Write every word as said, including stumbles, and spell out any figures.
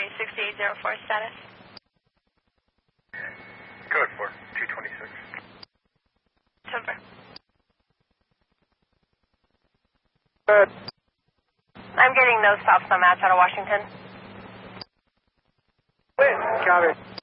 sixty-eight oh four status. Code for two twenty-six. Over. Good. I'm getting no stops on match out of Washington. Wait, copy.